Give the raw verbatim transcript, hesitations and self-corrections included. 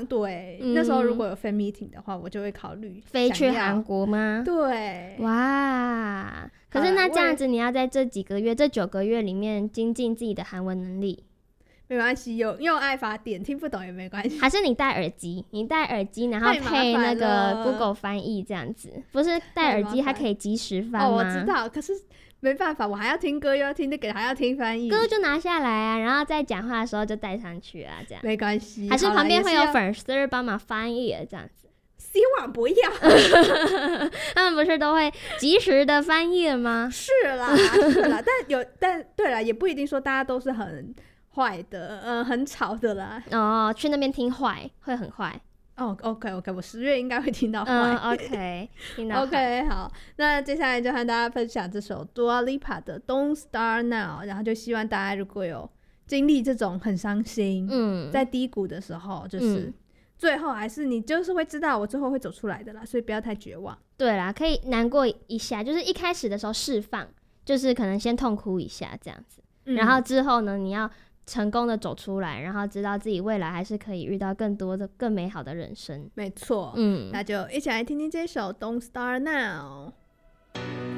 对、 嗯、 那时候如果有 fan meeting 的话，我就会考虑飞去韩国吗？ 对， 哇，可是那这样子你要在这几个月这九个月里面精进自己的韩文能力。 没关系，有用爱发电，听不懂也没关系。 还是你戴耳机，你戴耳机然后配那个 Google 翻译这样子，不是戴耳机还可以即时翻吗？ 哦，我知道，可是没办法，我还要听歌又要听那个还要听翻译， 歌就拿下来啊，然后在讲话的时候就带上去啊，这样没关系。 还是旁边会有粉丝帮忙翻译的这样子？ 希望不要。 他们不是都会及时的翻译吗？ 是啦，是啦，但有但对啦，也不一定说大家都是很坏的，呃，很吵的啦。 哦，去那边听坏会很坏。 哦、oh, ，OK OK， 我十月应该会听到坏。 嗯 ，OK， 听到坏。 OK， 好，那接下来就和大家分享这首 Dua Lipa 的 Don't Start Now， 然后就希望大家如果有经历这种很伤心，嗯，在低谷的时候，就是、嗯、最后还是你就是会知道我最后会走出来的啦，所以不要太绝望。 对啦，可以难过一下，就是一开始的时候释放，就是可能先痛哭一下这样子，嗯、然后之后呢，你要成功的走出来，然后知道自己未来还是可以遇到更多的更美好的人生。 没错，嗯，那就一起来听听这首 Don't Start Now。